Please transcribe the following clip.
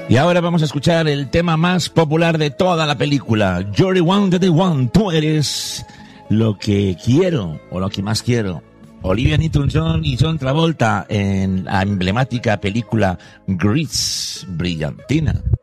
Y ahora vamos a escuchar el tema más popular de toda la película. You're the one that I want. Tú eres lo que quiero o lo que más quiero. Olivia Newton-John y John Travolta en la emblemática película Grease, brillantina.